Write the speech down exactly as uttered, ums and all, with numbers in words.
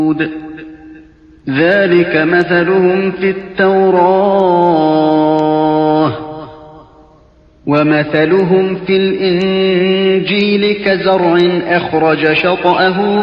ذلك مثلهم في التوراة ومثلهم في الإنجيل كزرع أخرج شطأه